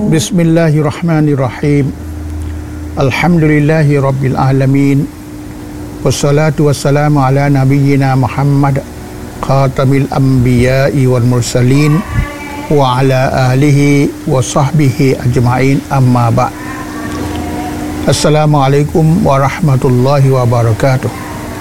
بسم الله الرحمن الرحيم الحمد لله رب العالمين والصلاة والسلام على نبينا محمد خاتم الأنبياء والمرسلين وعلى آله وصحبه أجمعين أما بعد السلام عليكم ورحمة الله وبركاته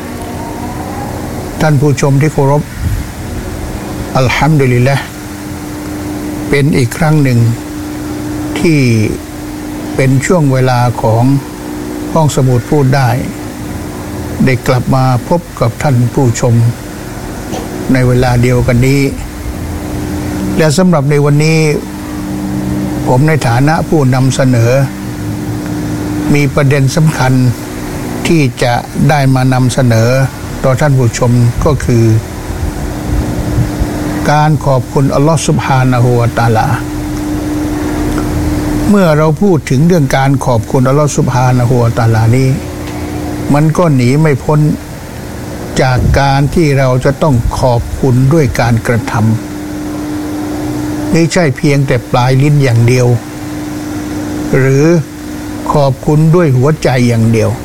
ท่านผู้ชมที่เคารพอัลฮัมดุลิลละห์เป็นอีกครั้งหนึ่งที่เป็นช่วงเวลาของห้องสมุดพูดได้กลับมาพบกับท่านผู้ชมในเวลาเดียวกันนี้และสำหรับในวันนี้ผมในฐานะผู้นำเสนอมีประเด็นสำคัญที่จะได้มานำเสนอต่อท่านผู้ชมก็คือการขอบคุณอัลลอฮฺซุบฮานะฮูวะตะอาลาเมื่อเราพูดถึงเรื่องการขอบคุณอัลลอฮฺซุบฮานะฮูวะตะอาลานี้มันก็หนีไม่พ้นจากการที่เราจะต้องขอบคุณด้วยการกระทำไม่ใช่เพียงแต่ปลายลิ้นอย่างเดียวหรือขอบคุณด้วยหัวใจอย่างเดียว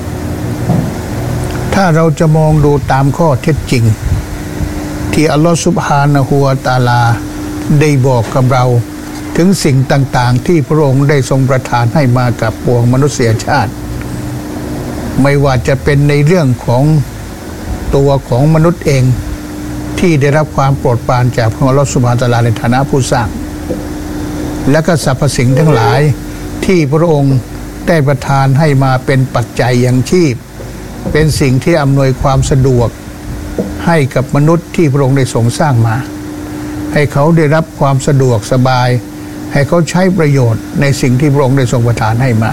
ถ้าเราจะมองดูตามข้อเท็จจริงที่อัลลอฮฺซุบฮานะฮูวะตะอาลาได้บอกกับเราถึงสิ่งต่างๆที่พระองค์ได้ทรงประทานให้มากับปวงมนุษยชาติไม่ว่าจะเป็นในเรื่องของตัวของมนุษย์เองที่ได้รับความโปรดปรานจากพระองค์อัลลอฮฺซุบฮานะฮูวะตะอาลาในฐานะผู้สร้างและก็สรรพสิ่งทั้งหลายที่พระองค์ได้ประทานให้มาเป็นปัจจัยยังชีพเป็นสิ่งที่อำนวยความสะดวกให้กับมนุษย์ที่พระองค์ได้ทรงสร้างมาให้เขาได้รับความสะดวกสบายให้เขาใช้ประโยชน์ในสิ่งที่พระองค์ได้ทรงประทานให้มา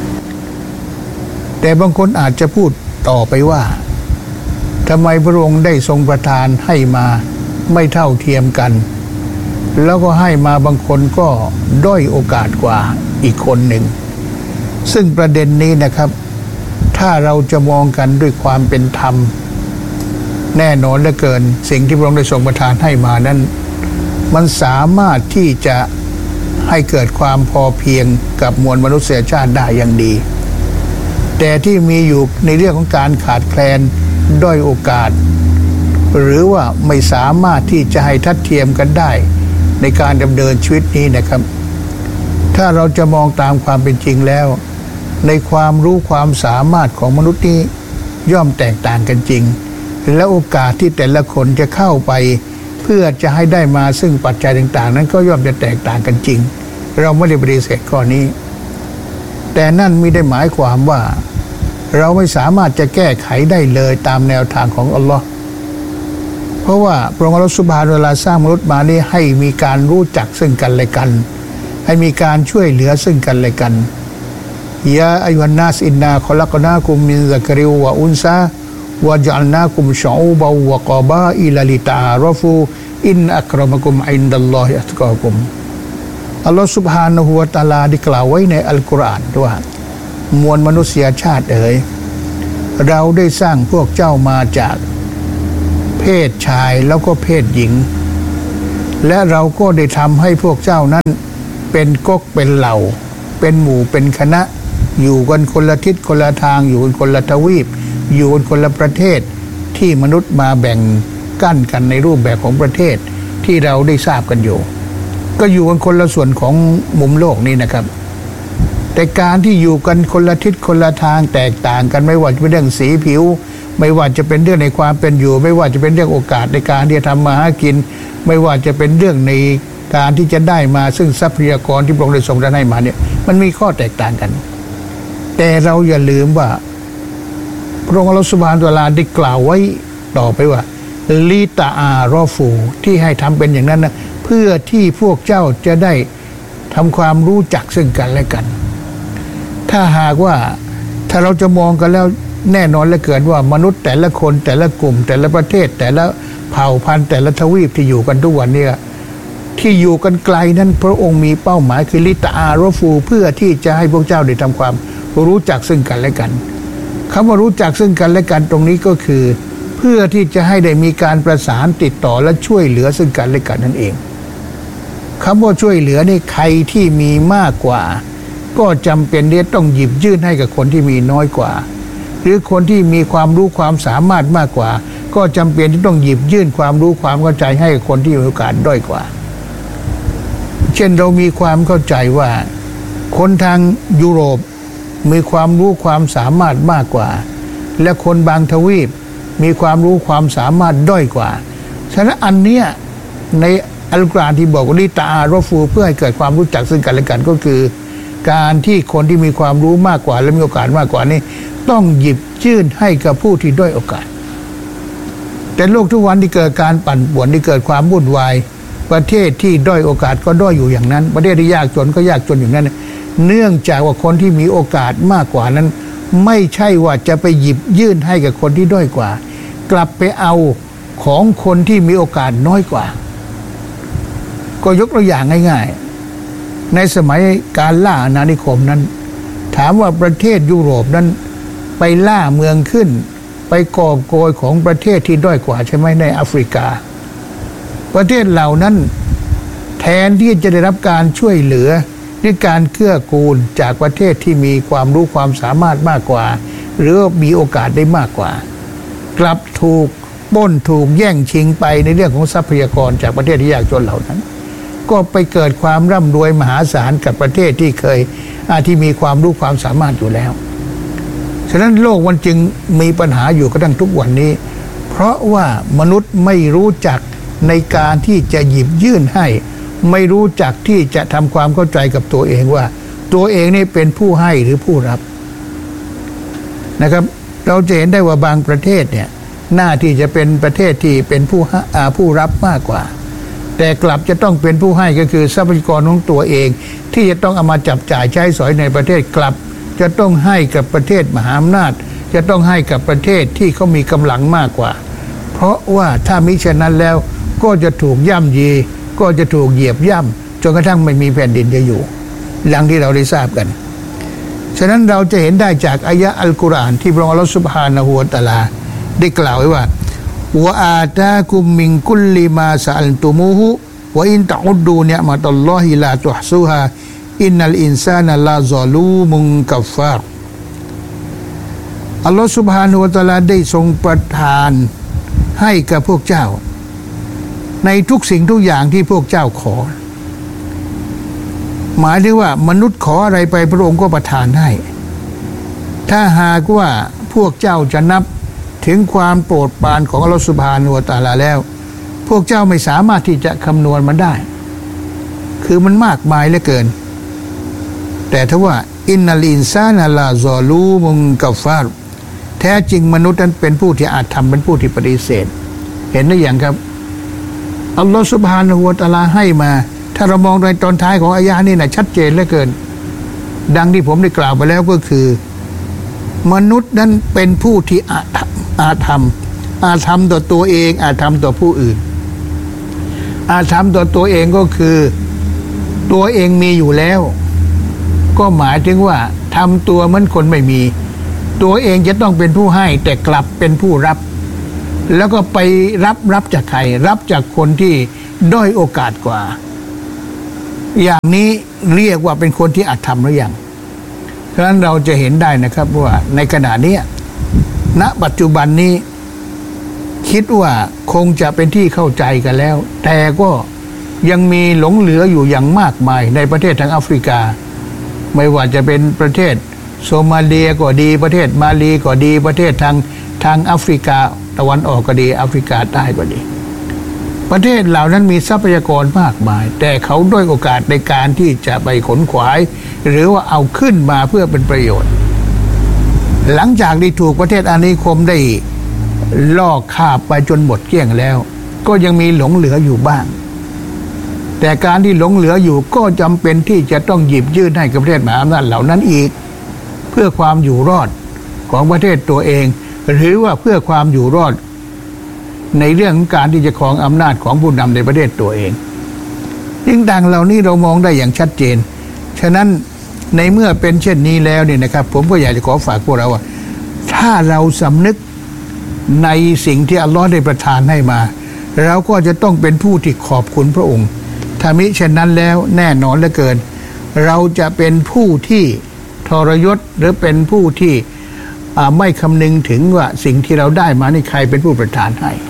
แต่บางคนอาจจะพูดต่อไปว่าทำไมพระองค์ได้ทรงประทานให้มาไม่เท่าเทียมกันแล้วก็ให้มาบางคนก็ด้อยโอกาสกว่าอีกคนหนึ่งซึ่งประเด็นนี้นะครับถ้าเราจะมองกันด้วยความเป็นธรรมแน่นอนเหลือเกินสิ่งที่พระองค์ได้ทรงประทานให้มานั้นมันสามารถที่จะให้เกิดความพอเพียงกับมวลมนุษยชาติได้อย่างดีแต่ที่มีอยู่ในเรื่องของการขาดแคลนด้อยโอกาสหรือว่าไม่สามารถที่จะให้ทัดเทียมกันได้ในการดำเนินชีวิตนี้นะครับถ้าเราจะมองตามความเป็นจริงแล้วในความรู้ความสามารถของมนุษย์นี้ย่อมแตกต่างกันจริงและโอกาสที่แต่ละคนจะเข้าไปเพื่อจะให้ได้มาซึ่งปัจจัยต่างๆนั้นก็ย่อมจะแตกต่างกันจริงเราไม่ได้ปฏิเสธข้อนี้แต่นั่นไม่ได้หมายความว่าเราไม่สามารถจะแก้ไขได้เลยตามแนวทางของอัลลอฮ์เพราะว่าพระองค์อัลลอฮ์ซุบฮานะฮูวะตะอาลาสร้างมนุษย์มานี้ให้มีการรู้จักซึ่งกันและกันให้มีการช่วยเหลือซึ่งกันและกันยาอัยยุฮันนัสอินนาคอลักนากุมมินซักริวะอุนซาวะจัลนากุมชออูบะวะกอบาอิลลิตะอาราฟูอินอักรมะกุมอินดัลลอฮิอัตกากุมอัลลอฮฺซุบฮานะฮูวะตะอาลาได้กล่าวไว้ในอัลกุรอานว่ามวลมนุษยชาติเอ๋ยเราได้สร้างพวกเจ้ามาจากเพศชายแล้วก็เพศหญิงและเราก็ได้ทำให้พวกเจ้านั้นเป็นก๊กเป็นเหล่าเป็นหมู่เป็นคณะอยู่กันคนละทิศคนละทางอยู่กันคนละทวีปอยู่กันคนละประเทศที่มนุษย์มาแบ่งกั้นกันในรูปแบบของประเทศที่เราได้ทราบกันอยู่ก็อยู่กันคนละส่วนของมุมโลกนี้นะครับแต่การที่อยู่กันคนละทิศคนละทางแตกต่างกันไม่ว่าจะเป็นเรื่องสีผิวไม่ว่าจะเป็นเรื่องในความเป็นอยู่ไม่ว่าจะเป็นเรื่องโอกาสในการที่จะทำมาหากินไม่ว่าจะเป็นเรื่องในการที่จะได้มาซึ่งทรัพยากรที่พระองค์ได้ทรงให้มาเนี่ยมันมีข้อแตกต่างกันแต่เราอย่าลืมว่าพระองค์อัลลอฮฺซุบฮานะฮูวะตะอาลาได้กล่าวไว้ต่อไปว่าลิตาอารอฟูที่ให้ทำเป็นอย่างนั้นนะเพื่อที่พวกเจ้าจะได้ทำความรู้จักซึ่งกันและกันถ้าหากว่าถ้าเราจะมองกันแล้วแน่นอนเหลือเกินว่ามนุษย์แต่ละคนแต่ละกลุ่มแต่ละประเทศแต่ละเผ่าพันธุ์แต่ละทวีปที่อยู่กันทุกวันนี้ที่อยู่กันไกลนั้นพระองค์มีเป้าหมายคือลิตาอารอฟูเพื่อที่จะให้พวกเจ้าได้ทำความรู้จักซึ่งกันและกันคำว่ารู้จักซึ่งกันและกันตรงนี้ก็คือเพื่อที่จะให้ได้มีการประสานติดต่อและช่วยเหลือซึ่งกันและกันนั่นเองคำว่าช่วยเหลือนี่ใครที่มีมากกว่าก็จำเป็นที่ต้องหยิบยื่นให้กับคนที่มีน้อยกว่าหรือคนที่มีความรู้ความสามารถมากกว่าก็จำเป็นที่ต้องหยิบยื่นความรู้ความเข้าใจให้กับคนที่มีโอกาสด้อยกว่าเช่นเรามีความเข้าใจว่าคนทางยุโรปมีความรู้ความสามารถมากกว่าและคนบางทวีปมีความรู้ความสามารถด้อยกว่าฉะนั้นอันเนี้ยในอัลกุรอานที่บอกว่าลิตาอารอฟูเพื่อให้เกิดความรู้จักซึ่งกันและกันก็คือการที่คนที่มีความรู้มากกว่าและมีโอกาสมากกว่านี้ต้องหยิบยื่นให้กับผู้ที่ด้อยโอกาสแต่โลกทุกวันที่เกิดการปั่นป่วนที่เกิดความวุ่นวายประเทศที่ด้อยโอกาสก็ด้อยอยู่อย่างนั้นประเทศที่ยากจนก็ยากจนอย่างนั้นเนื่องจากว่าคนที่มีโอกาสมากกว่านั้นไม่ใช่ว่าจะไปหยิบยื่นให้กับคนที่ด้อยกว่ากลับไปเอาของคนที่มีโอกาสน้อยกว่าก็ยกตัวอย่างง่ายๆในสมัยการล่าอาณานิคมนั้นถามว่าประเทศยุโรปนั้นไปล่าเมืองขึ้นไปก่อโกยของประเทศที่ด้อยกว่าใช่ไหมในแอฟริกาประเทศเหล่านั้นแทนที่จะได้รับการช่วยเหลือด้วยการเกื้อกูลจากประเทศที่มีความรู้ความสามารถมากกว่าหรือมีโอกาสได้มากกว่ากลับถูกปล้นถูกแย่งชิงไปในเรื่องของทรัพยากรจากประเทศที่ยากจนเหล่านั้นก็ไปเกิดความร่ำรวยมหาศาลกับประเทศที่เคยที่มีความรู้ความสามารถอยู่แล้วฉะนั้นโลกมันจึงมีปัญหาอยู่กระทั่งทุกวันนี้เพราะว่ามนุษย์ไม่รู้จักในการที่จะหยิบยื่นให้ไม่รู้จักที่จะทำความเข้าใจกับตัวเองว่าตัวเองนี่เป็นผู้ให้หรือผู้รับนะครับเราจะเห็นได้ว่าบางประเทศเนี่ยหน้าที่จะเป็นประเทศที่เป็นผู้รับมากกว่าแต่กลับจะต้องเป็นผู้ให้ก็คือทรัพยากรของตัวเองที่จะต้องเอามาจับจ่ายใช้สอยในประเทศกลับจะต้องให้กับประเทศมหาอำนาจจะต้องให้กับประเทศที่เขามีกำลังมากกว่าเพราะว่าถ้ามิฉะนั้นแล้วก็จะถูกย่ำยีก็จะถูกเหยียบย่ำจนกระทั่งไม่มีแผ่นดินจะอยู่หลังที่เราได้ทราบกันฉะนั้นเราจะเห็นได้จากอายะอัลกุรอานที่พระองค์อัลเลาะห์ซุบฮานะฮูวะตะอาลาได้กล่าวไว้ว่าวะอาตากุมมินกุลลิมาซะอัลตุมูฮุวะอินตะอุดดูนิอ์มะตัลลอฮิลาตุฮซุฮาอินนัลอินซานะลาซอลูมุนกัฟฟาร์อัลลอฮฺซุบฮานะฮูวะตะอาลาได้ทรงประทานให้กับพวกเจ้าในทุกสิ่งทุกอย่างที่พวกเจ้าขอหมายถึงว่ามนุษย์ขออะไรไปพระองค์ก็ประทานให้ถ้าหากว่าพวกเจ้าจะนับถึงความโปรดปรานของอัลลอฮฺซุบฮานะฮูวะตะอาลาแล้วพวกเจ้าไม่สามารถที่จะคำนวณมันได้คือมันมากมายเหลือเกินแต่ถ้าว่าอินนัลอินซานะลาซอลูมุนกัฟฟาร์แท้จริงมนุษย์นั้นเป็นผู้ที่อาจทำเป็นผู้ที่ปฏิเสธเห็นได้อย่างครับอัลลอฮฺซุบฮานะฮูวะตะอาลาให้มาถ้าเรามองในตอนท้ายของอายะห์นี่นะชัดเจนเหลือเกินดังที่ผมได้กล่าวไปแล้วก็คือมนุษย์นั้นเป็นผู้ที่อาธรรมต่อตัวเองอาธรรมต่อผู้อื่นอาธรรมต่อตัวเองก็คือตัวเองมีอยู่แล้วก็หมายถึงว่าทำตัวเหมือนคนไม่มีตัวเองจะต้องเป็นผู้ให้แต่กลับเป็นผู้รับแล้วก็ไปรับจากใครรับจากคนที่ด้อยโอกาสกว่าอย่างนี้เรียกว่าเป็นคนที่อาธรรมหรือยังเพราะฉะนั้นเราจะเห็นได้นะครับว่าในขณะนี้ณปัจจุบันนี้คิดว่าคงจะเป็นที่เข้าใจกันแล้วแต่ก็ยังมีหลงเหลืออยู่อย่างมากมายในประเทศทางแอฟริกาไม่ว่าจะเป็นประเทศโซมาเลียก็ดีประเทศมาลีก็ดีประเทศทางแอฟริกาตะวันออกก็ดีแอฟริกาใต้ก็ดีประเทศเหล่านั้นมีทรัพยากรมากมายแต่เขาด้อยโอกาสในการที่จะไปขนขวายหรือว่าเอาขึ้นมาเพื่อเป็นประโยชน์หลังจากที่ถูกประเทศอาณานิคมได้ลอกคาบไปจนหมดเกลี้ยงแล้วก็ยังมีหลงเหลืออยู่บ้างแต่การที่หลงเหลืออยู่ก็จำเป็นที่จะต้องหยิบยื่นให้กับประเทศมหาอำนาจเหล่านั้นอีกเพื่อความอยู่รอดของประเทศตัวเองหรือว่าเพื่อความอยู่รอดในเรื่องของการที่จะครองอำนาจของผู้นำในประเทศตัวเองสิ่งต่างเหล่านี้เรามองได้อย่างชัดเจนฉะนั้นในเมื่อเป็นเช่นนี้แล้วเนี่ยนะครับผมก็อยากจะขอฝากพวกเราว่าถ้าเราสำนึกในสิ่งที่อัลลอฮ์ได้ประทานให้มาเราก็จะต้องเป็นผู้ที่ขอบคุณพระองค์ถ้ามิเช่นนั้นแล้วแน่นอนเหลือเกินเราจะเป็นผู้ที่ทรยศหรือเป็นผู้ที่ไม่คำนึงถึงว่าสิ่งที่เราได้มานี่ใครเป็นผู้ประทานให้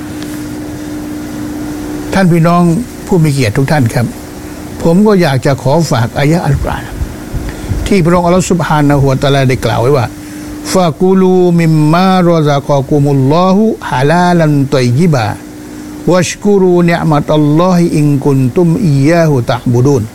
ท่านพี่น้องผู้มีเกียรติทุกท่านครับผมก็อยากจะขอฝากอายะห์อัลกุรอานที่พระองค์อัลเลาะห์ซุบฮานะฮูวะตะอาลาได้กล่าวไว้ว่าฟะกูลูมิมมารอซะกะกุมุลลอฮุฮะลาลันฏอยยิบะวัชกุรูนิอ์มะตัลลอฮิอินกุนตุมอียาฮุตะอ์บุดูน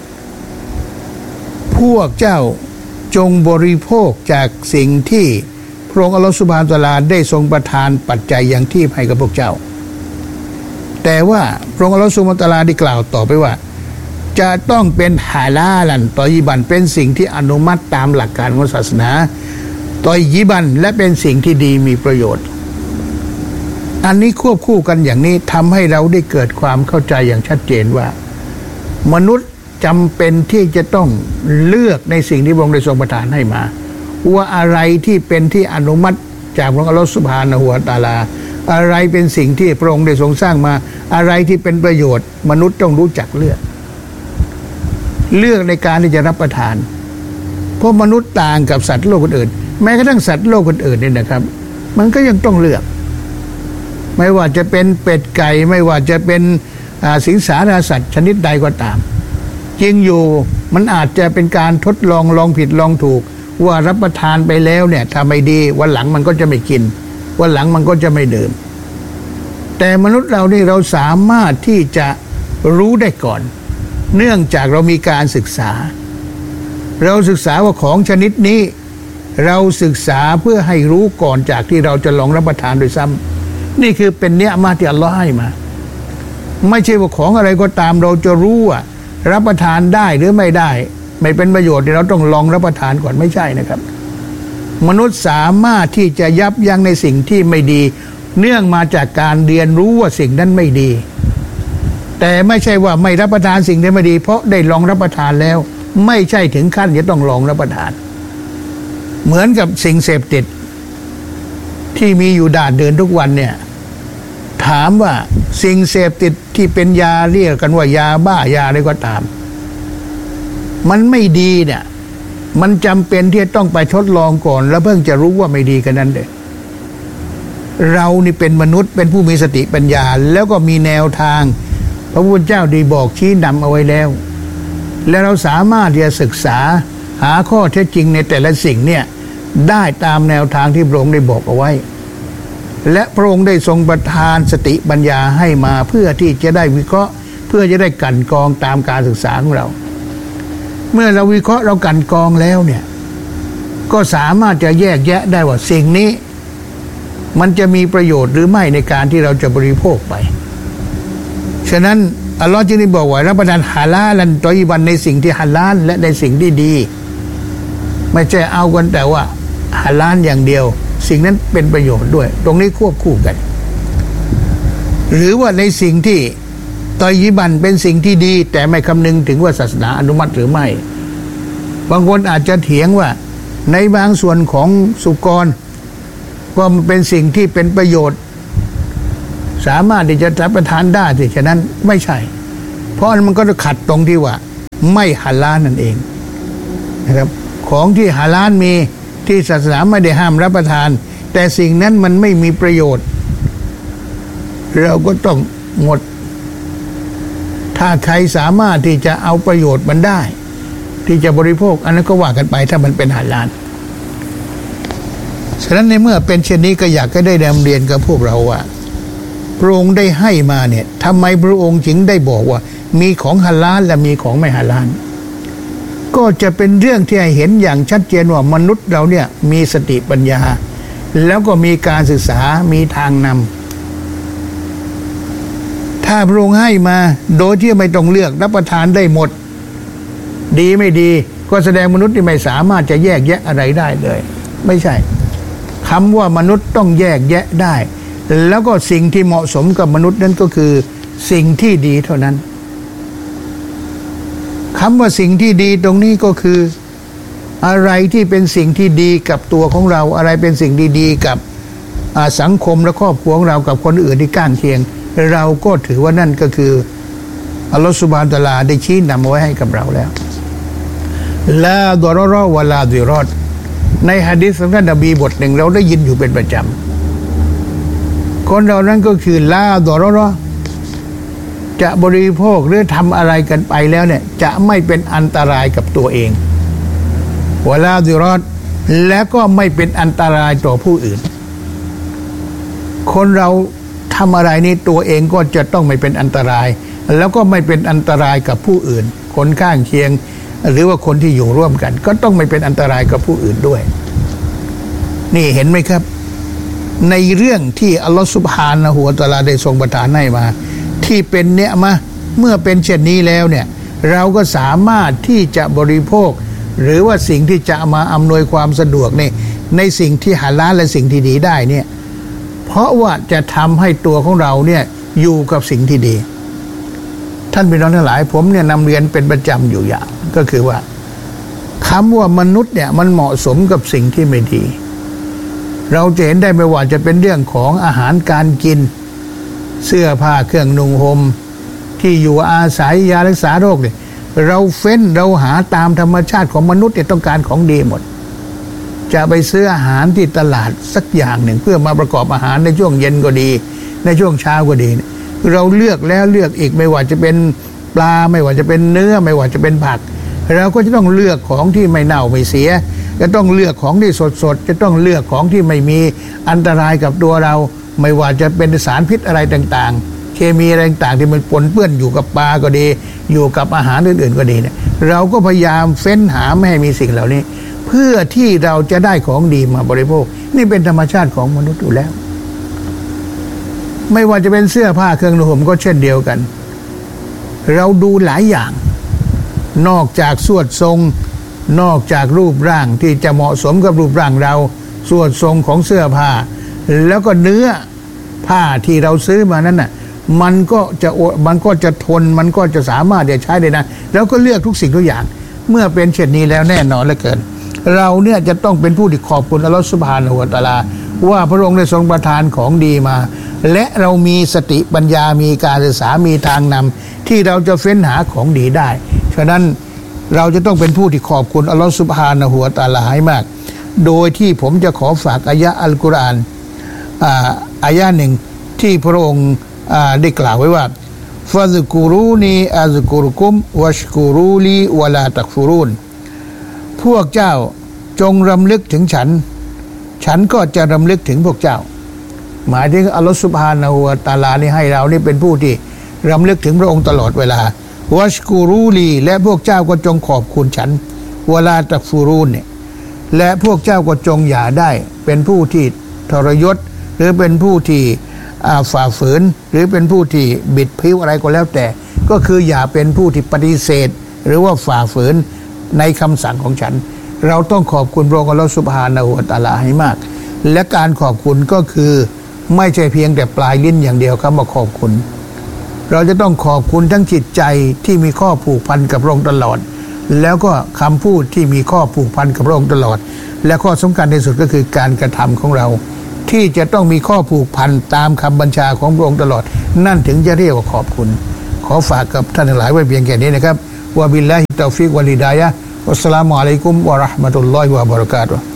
พวกเจ้าจงบริโภคจากสิ่งที่พระองค์อัลเลาะห์ซุบฮานะฮูวะตะอาลาได้ทรงประทานปัจจัยอย่างที่ให้กับพวกเจ้าแต่ว่าพระองค์อัลเลาะห์ซุบฮานะฮูวะตะอาลาได้กล่าวต่อไปว่าจะต้องเป็นฮาลาลันตอยยิบันเป็นสิ่งที่อนุมัติตามหลักการของศาสนาตอยยิบันและเป็นสิ่งที่ดีมีประโยชน์อันนี้ควบคู่กันอย่างนี้ทำให้เราได้เกิดความเข้าใจอย่างชัดเจนว่ามนุษย์จำเป็นที่จะต้องเลือกในสิ่งที่พระองค์ได้ทรงประทานให้มาว่าอะไรที่เป็นที่อนุมัติจากพระองค์อัลเลาะห์ซุบฮานะฮูวะตะอาลาอะไรเป็นสิ่งที่พระองค์ได้ทรงสร้างมาอะไรที่เป็นประโยชน์มนุษย์ต้องรู้จักเลือกในการที่จะรับประทานเพราะมนุษย์ต่างกับสัตว์โลกอื่นแม้กระทั่งสัตว์โลกอื่นนี่นะครับมันก็ยังต้องเลือกไม่ว่าจะเป็นเป็ดไก่ไม่ว่าจะเป็นสิงสารสัตว์ชนิดใดก็ตามจริงอยู่มันอาจจะเป็นการทดลองผิดลองถูกว่ารับประทานไปแล้วเนี่ยถ้าไม่ดีวันหลังมันก็จะไม่กินวันหลังมันก็จะไม่ดื่มแต่มนุษย์เรานี่เราสามารถที่จะรู้ได้ก่อนเนื่องจากเรามีการศึกษาว่าของชนิดนี้เราศึกษาเพื่อให้รู้ก่อนจากที่เราจะลองรับประทานโดยซ้ำนี่คือเป็นเนื้อมาที่อัลลอฮ์ให้มาไม่ใช่ว่าของอะไรก็ตามเราจะรู้ว่ารับประทานได้หรือไม่ได้ไม่เป็นประโยชน์เราต้องลองรับประทานก่อนไม่ใช่นะครับมนุษย์สามารถที่จะยับยั้งในสิ่งที่ไม่ดีเนื่องมาจากการเรียนรู้ว่าสิ่งนั้นไม่ดีแต่ไม่ใช่ว่าไม่รับประทานสิ่งที่ไม่ดีเพราะได้ลองรับประทานแล้วไม่ใช่ถึงขั้นจะต้องลองรับประทานเหมือนกับสิ่งเสพติดที่มีอยู่ด่านเดินทุกวันเนี่ยถามว่าสิ่งเสพติดที่เป็นยาเรียกกันว่ายาบ้ายาอะไรก็ตามมันไม่ดีเนี่ยมันจำเป็นที่จะต้องไปทดลองก่อนแล้วเพิ่งจะรู้ว่าไม่ดีกันนั้นเลยเรานี่เป็นมนุษย์เป็นผู้มีสติปัญญาแล้วก็มีแนวทางพระพุทธเจ้าได้บอกชี้นำเอาไว้แล้วและเราสามารถที่จะศึกษาหาข้อเท็จจริงในแต่ละสิ่งเนี่ยได้ตามแนวทางที่พระองค์ได้บอกเอาไว้และพระองค์ได้ทรงประทานสติปัญญาให้มาเพื่อที่จะได้วิเคราะห์เพื่อจะได้กลั่นกรองตามการศึกษาของเราเมื่อเราวิเคราะห์เรากลั่นกรองแล้วเนี่ยก็สามารถจะแยกแยะได้ว่าสิ่งนี้มันจะมีประโยชน์หรือไม่ในการที่เราจะบริโภคไปฉะนั้นอัลลอฮ์จึงได้บอกว่ารับประทานฮาลาลันตอยยิบันในสิ่งที่ฮาลาลและในสิ่งที่ดีไม่ใช่เอากันแต่ว่าฮาลาลอย่างเดียวสิ่งนั้นเป็นประโยชน์ด้วยตรงนี้ควบคู่กันหรือว่าในสิ่งที่ตอยยิบันเป็นสิ่งที่ดีแต่ไม่คำนึงถึงว่าศาสนาอนุมัติหรือไม่บางคนอาจจะเถียงว่าในบางส่วนของสุกรก็เป็นสิ่งที่เป็นประโยชน์สามารถที่จะรับประทานได้ฉะนั้นไม่ใช่เพราะมันก็จะขัดตรงที่ว่าไม่ฮาลาลนั่นเองนะครับของที่ฮาลาลมีที่ศาสนาไม่ได้ห้ามรับประทานแต่สิ่งนั้นมันไม่มีประโยชน์เราก็ต้องหมดถ้าใครสามารถที่จะเอาประโยชน์มันได้ที่จะบริโภคอันนั้นก็ว่ากันไปถ้ามันเป็นฮาลาลฉะนั้นในเมื่อเป็นเช่นนี้ก็อยากให้ได้นำเรียนกับพวกเราว่าพระองค์ได้ให้มาเนี่ยทำไมพระองค์จึงได้บอกว่ามีของฮาลาลและมีของไม่ฮาลาลก็จะเป็นเรื่องที่ให้เห็นอย่างชัดเจนว่ามนุษย์เราเนี่ยมีสติปัญญาแล้วก็มีการศึกษามีทางนำถ้าพระองค์ให้มาโดยที่ไม่ต้องเลือกรับประทานได้หมดดีไม่ดีก็แสดงมนุษย์ที่ไม่สามารถจะแยกแยะอะไรได้เลยไม่ใช่คำว่ามนุษย์ต้องแยกแยะได้แล้วก็สิ่งที่เหมาะสมกับมนุษย์นั้นก็คือสิ่งที่ดีเท่านั้นคำว่าสิ่งที่ดีตรงนี้ก็คืออะไรที่เป็นสิ่งที่ดีกับตัวของเราอะไรเป็นสิ่งดีๆกับสังคมและครอบครัวของเรากับคนอื่นที่ข้างเคียงเราก็ถือว่านั่นก็คืออัลลอฮฺซุบฮานะฮูวะตะอาลาได้ชี้นำไว้ให้กับเราแล้วลาดอรอรอวะลาดิรอดในหะดีษของท่านนบีบทหนึ่งเราได้ยินอยู่เป็นประจำคนเรานั้นก็คือลาดอรอรอจะบริโภคหรือทำอะไรกันไปแล้วเนี่ยจะไม่เป็นอันตรายกับตัวเองวะลาดิรอดและก็ไม่เป็นอันตรายต่อผู้อื่นคนเราทำอะไรนี่ตัวเองก็จะต้องไม่เป็นอันตรายแล้วก็ไม่เป็นอันตรายกับผู้อื่นคนข้างเคียงหรือว่าคนที่อยู่ร่วมกันก็ต้องไม่เป็นอันตรายกับผู้อื่นด้วยนี่เห็นไหมครับในเรื่องที่อัลลอฮฺซุบฮานะฮูวะตะอาลาได้ทรงประทานให้มาที่เป็นเนี่ยมาเมื่อเป็นเช่นนี้แล้วเนี่ยเราก็สามารถที่จะบริโภคหรือว่าสิ่งที่จะมาอำนวยความสะดวกในสิ่งที่หะลาลและสิ่งที่ดีได้เนี่ยเพราะว่าจะทำให้ตัวของเราเนี่ยอยู่กับสิ่งที่ดีท่านพี่น้องทั้งหลายผมเนี่ยนำเรียนเป็นประจำอยู่อย่างก็คือว่าคำว่ามนุษย์เนี่ยมันเหมาะสมกับสิ่งที่ไม่ดีเราจะเห็นได้ไม่ว่าจะเป็นเรื่องของอาหารการกินเสื้อผ้าเครื่องนุ่งห่มที่อยู่อาศัยยารักษาโรคเนี่ยเราเฟ้นเราหาตามธรรมชาติของมนุษย์เนี่ยต้องการของดีหมดจะไปซื้ออาหารที่ตลาดสักอย่างหนึ่งเพื่อมาประกอบอาหารในช่วงเย็นก็ดีในช่วงเช้าก็ดีเราเลือกแล้วเลือกอีกไม่ว่าจะเป็นปลาไม่ว่าจะเป็นเนื้อไม่ว่าจะเป็นผักเราก็จะต้องเลือกของที่ไม่เน่าไม่เสียจะต้องเลือกของที่สดๆจะต้องเลือกของที่ไม่มีอันตรายกับตัวเราไม่ว่าจะเป็นสารพิษอะไรต่างๆเคมีอะไรต่างๆที่มันปนเปื้อนอยู่กับปลาก็ดีอยู่กับอาหารอื่นๆก็ดีเนี่ยเราก็พยายามเฟ้นหาไม่ให้มีสิ่งเหล่านี้เพื่อที่เราจะได้ของดีมาบริโภคนี่เป็นธรรมชาติของมนุษย์อยู่แล้วไม่ว่าจะเป็นเสื้อผ้าเครื่องนุ่งห่มก็เช่นเดียวกันเราดูหลายอย่างนอกจากสวดทรงนอกจากรูปร่างที่จะเหมาะสมกับรูปร่างเราสวดทรงของเสื้อผ้าแล้วก็เนื้อผ้าที่เราซื้อมานั้นน่ะมันก็จะทนมันก็จะสามารถจะใช้ได้นะแล้วก็เลือกทุกสิ่งทุกอย่างเมื่อเป็นเช่นนี้แล้วแน่นอนเหลือเกินเราเนี่ยจะต้องเป็นผู้ที่ขอบคุณอัลลอฮฺซุบฮานะฮูวะตะอาลาว่าพระองค์ได้ทรงประทานของดีมาและเรามีสติปัญญามีการศึกษามีทางนำที่เราจะเฟ้นหาของดีได้ฉะนั้นเราจะต้องเป็นผู้ที่ขอบคุณอัลลอฮฺซุบฮานะฮูวะตะอาลาให้มากโดยที่ผมจะขอฝากอายะอัลกุรอานอายะหนึ่งที่พระองค์ได้กล่าวไว้ว่าฟะซกุรูนีอัซกุรุกุมวัชกุรูลีวะลาตักฟุรูนพวกเจ้าจงรำลึกถึงฉันก็จะรำลึกถึงพวกเจ้าหมายถึงอัลลอฮฺซุบฮานะฮูวะตะอาลานี่ให้เรานี่เป็นผู้ที่รำลึกถึงพระองค์ตลอดเวลาวัชกูรูลีและพวกเจ้าก็จงขอบคุณฉันวะลาตักฟูรูนเนี่ยและพวกเจ้าก็จงอย่าได้เป็นผู้ที่ทรยศหรือเป็นผู้ที่ฝ่าฝืนหรือเป็นผู้ที่บิดผิวอะไรก็แล้วแต่ก็คืออย่าเป็นผู้ที่ปฏิเสธหรือว่าฝ่าฝืนในคำสั่งของฉันเราต้องขอบคุณพระองค์อัลลอฮฺซุบฮานะฮูวะตะอาลาให้มากและการขอบคุณก็คือไม่ใช่เพียงแต่ปลายลิ้นอย่างเดียวครับมาขอบคุณเราจะต้องขอบคุณทั้งจิตใจที่มีข้อผูกพันกับพระองค์ตลอดแล้วก็คำพูดที่มีข้อผูกพันกับพระองค์ตลอดและข้อสำคัญที่สุดก็คือการกระทำของเราที่จะต้องมีข้อผูกพันตามคำบัญชาของพระองค์ตลอดนั่นถึงจะเรียกว่าขอบคุณขอฝากกับท่านทั้งหลายไว้เพียงแค่นี้นะครับวะบิลลาฮิตตอฟิกวัลฮิดายะฮ์วัสสลามุอะลัยกุมวะเราะห์มะตุลลอฮิวะบะเราะกาตุฮ์